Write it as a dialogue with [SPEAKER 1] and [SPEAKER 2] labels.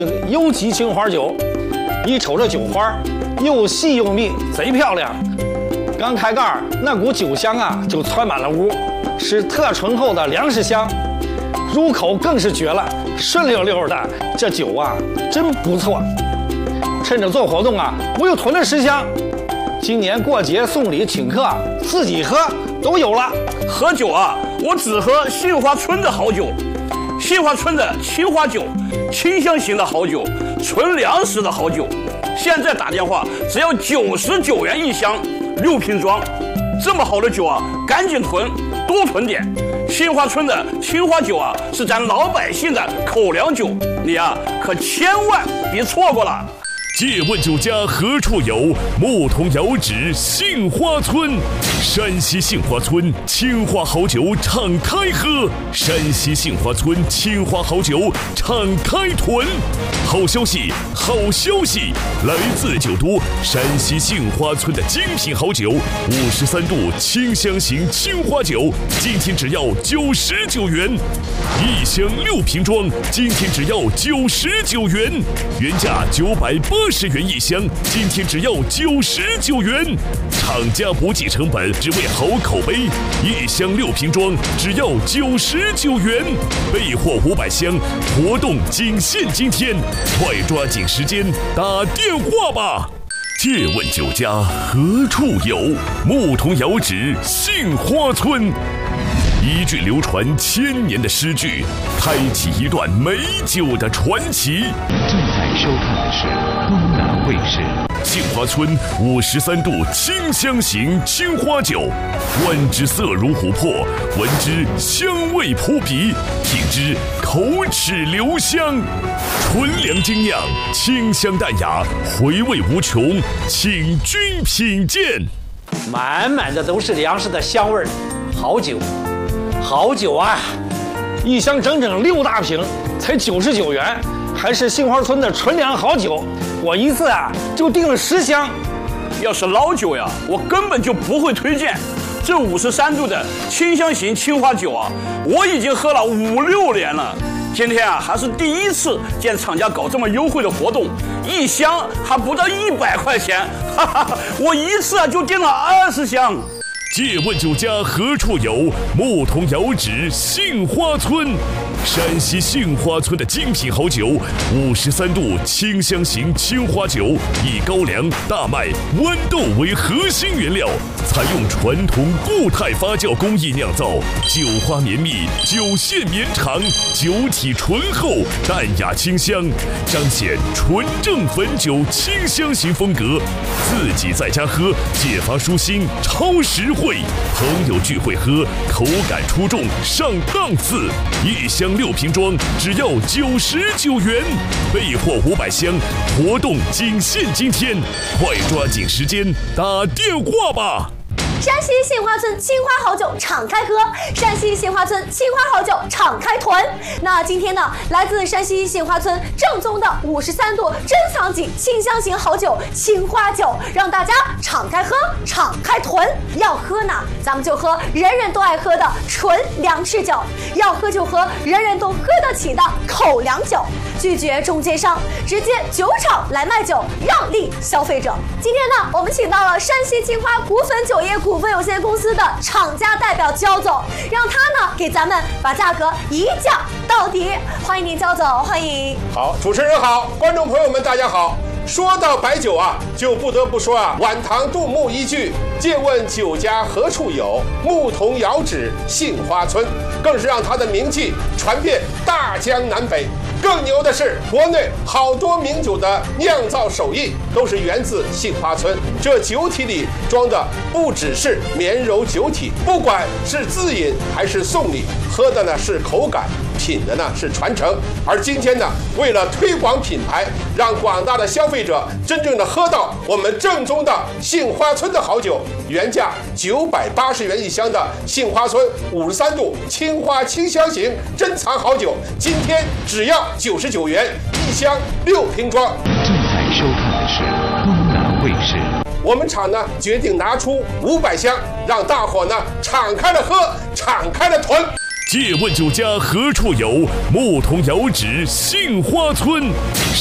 [SPEAKER 1] 有机青花酒，一瞅这酒花又细又密，贼漂亮。刚开盖那股酒香啊，就窜满了屋，是特醇厚的粮食香，入口更是绝了，顺溜溜的。这酒啊，真不错。趁着做活动啊，我又囤了10箱。今年过节送礼请客，自己喝都有了。
[SPEAKER 2] 喝酒啊，我只喝杏花村的好酒。杏花村的青花酒，清香型的好酒，纯粮食的好酒。现在打电话只要99元1箱，6瓶装。这么好的酒啊，赶紧囤，多囤点。杏花村的青花酒啊，是咱老百姓的口粮酒，你啊可千万别错过了。
[SPEAKER 3] 借问酒家何处有？牧童遥指杏花村。山西杏花村青花好酒敞开喝，山西杏花村青花好酒敞开囤。好消息，好消息！来自酒都山西杏花村的精品好酒，53度清香型青花酒，今天只要99元，1箱6瓶装，今天只要99元，原价980元1箱，今天只要99元。厂家不计成本，只为好口碑，1箱6瓶装，只要99元。备货500箱，活动仅限今天，快抓紧时间打电话吧！借问酒家何处有？牧童遥指杏花村。一句流传1000年的诗句，开启一段美酒的传奇。
[SPEAKER 4] 正在收看的是东南卫视。
[SPEAKER 3] 杏花村53度清香型青花酒，观之色如琥珀，闻之香味扑鼻，品之口齿留香。纯粮精酿，清香淡雅，回味无穷，请君品鉴。
[SPEAKER 1] 满满的都是粮食的香味儿，好酒，好酒啊！1箱整整6大瓶，才99元，还是杏花村的纯粮好酒。我一次啊就订了10箱。
[SPEAKER 2] 要是老酒呀，我根本就不会推荐。这53度的清香型青花酒啊，我已经喝了5、6年了。今天啊，还是第一次见厂家搞这么优惠的活动，1箱还不到100块钱，哈哈，我一次啊就订了20箱。
[SPEAKER 3] 借问酒家何处有？牧童遥指杏花村。山西杏花村的精品好酒，53度清香型青花酒，以高粱、大麦、豌豆为核心原料，采用传统固态发酵工艺酿造，酒花绵密，酒线绵长，酒体醇厚，淡雅清香，彰显纯正汾酒清香型风格。自己在家喝，解乏舒心，超实惠。朋友聚会喝，口感出众，上档次。1箱6瓶装，只要99元。备货500箱，活动仅限今天，快抓紧时间打电话吧！
[SPEAKER 5] 山西杏花村青花好酒敞开喝，山西杏花村青花好酒敞开囤。那今天呢，来自山西杏花村正宗的53度珍藏级清香型好酒青花酒，让大家敞开喝，敞开囤。要喝呢，咱们就喝人人都爱喝的纯粮食酒；要喝就喝人人都喝得起的口粮酒。拒绝中间商，直接酒厂来卖酒，让利消费者。今天呢，我们请到了山西青花股份酒业股份有限公司的厂家代表焦总，让他呢给咱们把价格一降到底。欢迎您，焦总，欢迎。
[SPEAKER 6] 好，主持人好，观众朋友们大家好。说到白酒啊，就不得不说啊，晚唐杜牧一句“借问酒家何处有，牧童遥指杏花村”，更是让他的名气传遍大江南北。更牛的是，国内好多名酒的酿造手艺都是源自杏花村。这酒体里装的不只是绵柔酒体，不管是自饮还是送礼，喝的呢是口感，品的呢是传承。而今天呢，为了推广品牌，让广大的消费者真正的喝到我们正宗的杏花村的好酒，原价980元1箱的杏花村53度青花清香型珍藏好酒，今天只要99元1箱6瓶装。
[SPEAKER 4] 正在收看的是东南卫视。
[SPEAKER 6] 我们厂呢决定拿出500箱，让大伙呢敞开了喝，敞开了囤。
[SPEAKER 3] 借问酒家何处有？牧童遥指杏花村。